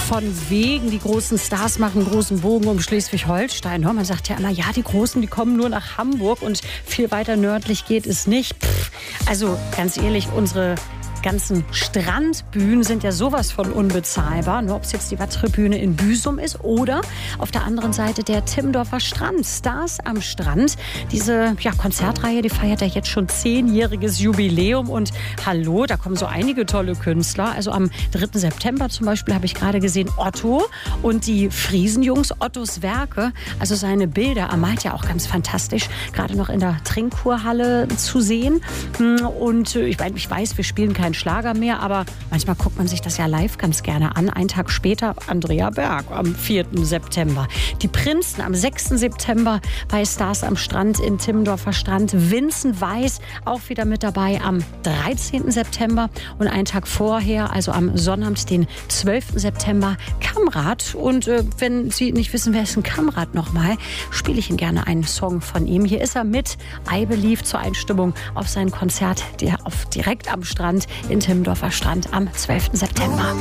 von wegen, die großen Stars machen einen großen Bogen um Schleswig-Holstein. Man sagt ja immer, ja, die Großen, die kommen nur nach Hamburg und viel weiter nördlich geht es nicht. Also ganz ehrlich, unsere ganzen Strandbühnen sind ja sowas von unbezahlbar. Nur ob es jetzt die Wattribüne in Büsum ist oder auf der anderen Seite der Timmendorfer Strand. Stars am Strand. Diese Konzertreihe, die feiert ja jetzt schon 10-jähriges Jubiläum. Und hallo, da kommen so einige tolle Künstler. Also am 3. September zum Beispiel habe ich gerade gesehen Otto und die Friesenjungs, Ottos Werke. Also seine Bilder, er malt ja auch ganz fantastisch. Gerade noch in der Trinkkurhalle zu sehen. Und ich weiß, wir spielen keinen Schlager mehr, aber manchmal guckt man sich das ja live ganz gerne an. Einen Tag später Andrea Berg am 4. September. Die Prinzen am 6. September bei Stars am Strand in Timmendorfer Strand. Vincent Weiss auch wieder mit dabei am 13. September. Und einen Tag vorher, also am Sonnabend, den 12. September, Kamrat. Und wenn Sie nicht wissen, wer ist ein Kamrat nochmal, spiele ich Ihnen gerne einen Song von ihm. Hier ist er mit I Believe zur Einstimmung auf sein Konzert direkt am Strand in Timmendorfer Strand am 12. September.